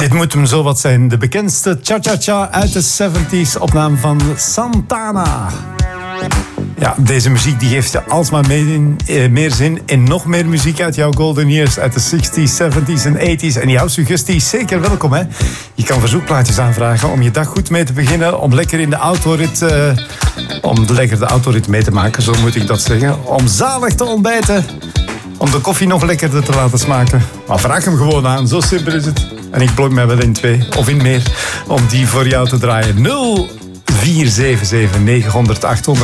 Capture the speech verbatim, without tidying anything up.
Dit moet hem zo wat zijn. De bekendste cha-cha-cha uit de zeventig opname van Santana. Ja, deze muziek die geeft je alsmaar meer, in, eh, meer zin in nog meer muziek uit jouw golden years uit de zestig's, zeventig's en tachtig's. En jouw suggestie is zeker welkom, hè. Je kan verzoekplaatjes aanvragen om je dag goed mee te beginnen, om lekker in de autorit, uh, om lekker de autorit mee te maken, zo moet ik dat zeggen. Om zalig te ontbijten, om de koffie nog lekkerder te laten smaken. Maar vraag hem gewoon aan, zo simpel is het. En ik blok mij wel in twee, of in meer, om die voor jou te draaien. nul vier zeven zeven negen honderd achthonderd.